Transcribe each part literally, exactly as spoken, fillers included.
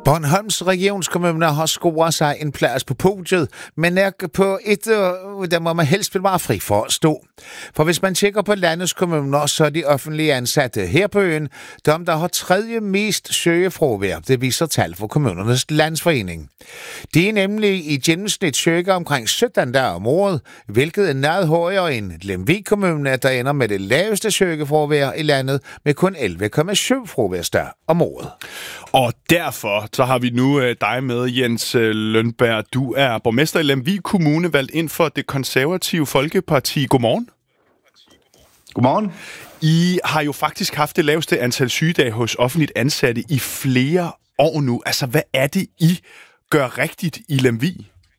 Bornholms regionskommune har scoret sig en plads på podiet, men er på et, der må man helst vil være fri for at stå. For hvis man tjekker på landets kommuner, så er de offentlige ansatte her på øen, dem der har tredje mest sygefravær. Det viser tal for kommunernes landsforening. De er nemlig i gennemsnit syge omkring sytten dage om året, hvilket er noget højere end Lemvig Kommune, der ender med det laveste sygefravær i landet med kun elleve komma syv fraværsdage om året. Og derfor så har vi nu øh, dig med, Jens øh, Lønberg. Du er borgmester i Lemvig Kommune, valgt ind for Det Konservative Folkeparti. Godmorgen. Godmorgen. I har jo faktisk haft det laveste antal sygedage hos offentligt ansatte i flere år nu. Altså, hvad er det, I gør rigtigt i Lemvig?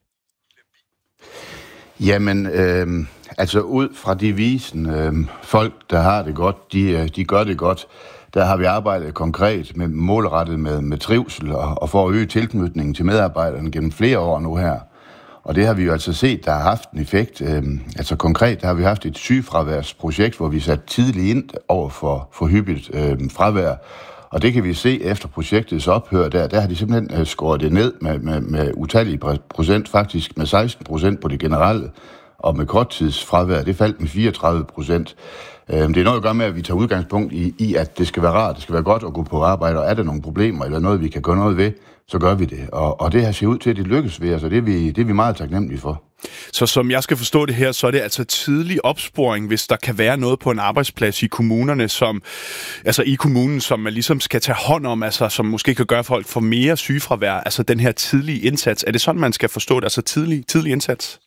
Jamen, øh, altså ud fra devisen, øh, folk, der har det godt, de, de gør det godt. Der har vi arbejdet konkret med målrettet med, med trivsel og, og for at øge tilknytningen til medarbejderne gennem flere år nu her. Og det har vi jo altså set, der har haft en effekt. Øhm, altså konkret, der har vi haft et sygefraværsprojekt, hvor vi satte tidligt ind over for, for hyppigt øhm, fravær. Og det kan vi se efter projektets ophør der. Der har de simpelthen øh, skåret det ned med, med, med utallige procent, faktisk med seksten procent på det generelle. Og med korttidsfravær, det faldt med fireogtredive procent. Det er noget at gøre med, at vi tager udgangspunkt i, i, at det skal være rart, det skal være godt at gå på arbejde, og er der nogle problemer, eller noget, vi kan gøre noget ved, så gør vi det. Og, og det her ser ud til, at det lykkes ved os, og det er vi, det er vi meget taknemmelige for. Så som jeg skal forstå det her, så er det altså tidlig opsporing, hvis der kan være noget på en arbejdsplads i kommunerne, som, altså i kommunen, som man ligesom skal tage hånd om, altså som måske kan gøre, at folk får mere sygefravær, altså den her tidlige indsats. Er det sådan, man skal forstå det, altså tidlig, tidlig indsats?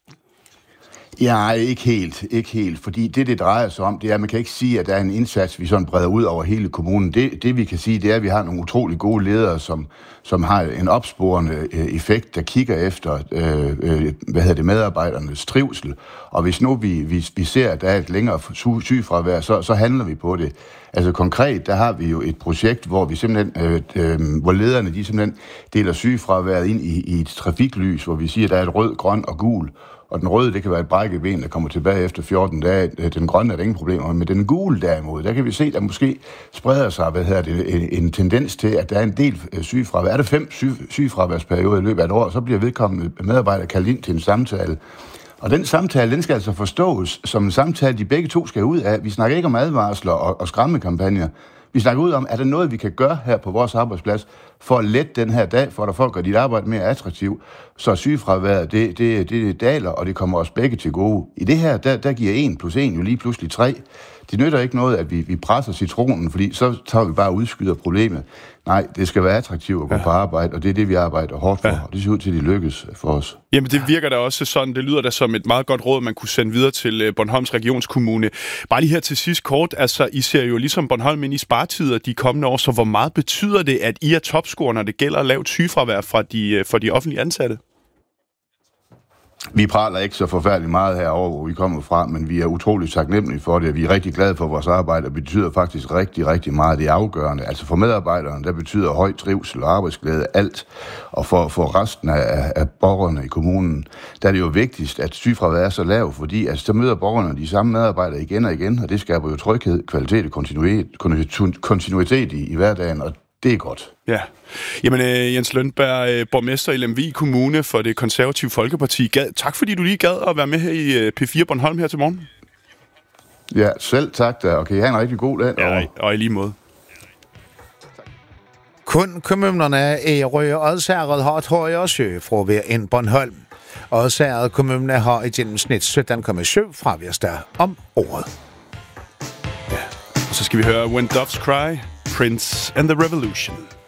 Ja, ikke helt, ikke helt, fordi det, det drejer sig om, det er, at man kan ikke sige, at der er en indsats, vi sådan breder ud over hele kommunen. Det, det vi kan sige, det er, at vi har nogle utrolig gode ledere, som, som har en opsporende øh, effekt, der kigger efter, øh, øh, hvad hedder det, medarbejdernes trivsel. Og hvis nu vi, vi, vi ser, at der er et længere sygefravær, så, så handler vi på det. Altså konkret, der har vi jo et projekt, hvor vi simpelthen, øh, øh, hvor lederne, de simpelthen deler sygefraværet ind i, i et trafiklys, hvor vi siger, at der er et rød, grøn og gul. Og den røde, det kan være et brækket ben, der kommer tilbage efter fjorten dage. Den grønne er der ingen problemer med. Den gule derimod, der kan vi se, der måske spreder sig, hvad hedder det, en, en tendens til, at der er en del sygefravær. Er der fem syge, sygefraværsperioder i løbet af et år, så bliver vedkommende medarbejder kaldt ind til en samtale. Og den samtale, den skal altså forstås som en samtale, de begge to skal ud af. Vi snakker ikke om advarsler og, og skræmmekampagner. Vi snakker ud om, er der noget, vi kan gøre her på vores arbejdsplads, for at lette den her dag, for at folk gør dit arbejde mere attraktivt, så sygefraværet, det, det, det daler, og det kommer os begge til gode. I det her, der, der giver en plus en jo lige pludselig tre. Det nytter ikke noget, at vi, vi presser citronen, fordi så tager vi bare og udskyder problemet. Nej, det skal være attraktivt at gå ja. på arbejde, og det er det, vi arbejder hårdt for. Ja. Og det ser ud til, at det lykkes for os. Jamen, det virker da også sådan. Det lyder da som et meget godt råd, man kunne sende videre til Bornholms Regionskommune. Bare lige her til sidst kort. Altså, I ser jo ligesom Bornholm ind i sparetider de kommende år, så hvor meget betyder det, at I er topscorer, når det gælder lavt sygefravær fra de, for de offentlige ansatte? Vi praler ikke så forfærdeligt meget herover, hvor vi kommer fra, men vi er utroligt taknemmelige for det. Vi er rigtig glade for vores arbejde, og det betyder faktisk rigtig, rigtig meget. Det er afgørende. Altså for medarbejderne, der betyder høj trivsel og arbejdsglæde alt. Og for, for resten af, af borgerne i kommunen, der er det jo vigtigst, at sygefraværet er så lav, fordi altså, så møder borgerne de samme medarbejdere igen og igen, og det skaber jo tryghed, kvalitet og kontinuitet, kontinuitet i, i hverdagen, og det er godt. Ja. Jamen, øh, Jens Lønberg, øh, borgmester i Lemvig Kommune for Det Konservative Folkeparti. Gad, tak fordi du lige gad at være med her i øh, P fire Bornholm her til morgen. Ja, selv tak da. Okay, have en rigtig god dag. Ja, og i lige måde. Kun kommunerne i Røge og Odsherred har et højere sygefravær end Bornholm. Odsherred Kommune har i gennemsnit sytten komma syv fraværsdage om året. Ja. Og så skal vi høre When Doves Cry, Prince and the Revolution.